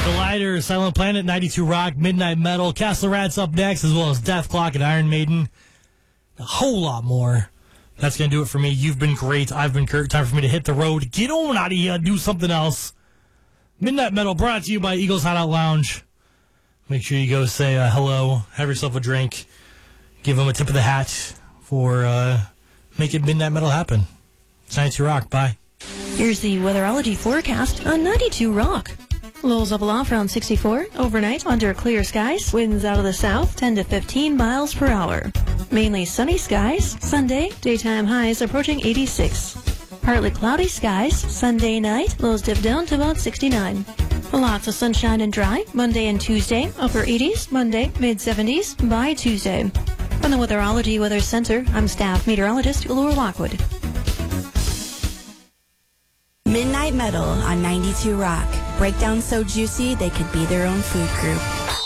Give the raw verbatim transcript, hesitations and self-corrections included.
Collider, Silent Planet, ninety-two Rock, Midnight Metal, Castle Rats up next, as well as Death Clock and Iron Maiden. A whole lot more. That's going to do it for me. You've been great. I've been Kurt. Time for me to hit the road. Get on out of here. Do something else. Midnight Metal brought to you by Eagles Hideout Lounge. Make sure you go say uh, hello. Have yourself a drink. Give them a tip of the hat for uh, making Midnight Metal happen. It's ninety-two Rock. Bye. Here's the weatherology forecast on ninety-two Rock. Lows up aloft around sixty-four. Overnight, under clear skies. Winds out of the south, ten to fifteen miles per hour. Mainly sunny skies. Sunday, daytime highs approaching eighty-six. Partly cloudy skies. Sunday night, lows dip down to about sixty-nine. Lots of sunshine and dry. Monday and Tuesday, upper eighties. Monday, mid-seventies. By Tuesday. From the Weatherology Weather Center, I'm staff meteorologist Laura Lockwood. Midnight Metal on ninety-two Rock. Breakdown so juicy they could be their own food group.